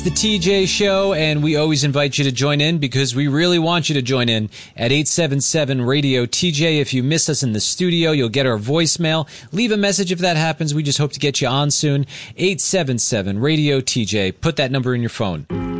The TJ Show, and we always invite you to join in because we really want you to join in at 877-RADIO-TJ. If you miss us in the studio, you'll get our voicemail. Leave a message if that happens. We just hope to get you on soon. 877-RADIO-TJ. Put that number in your phone.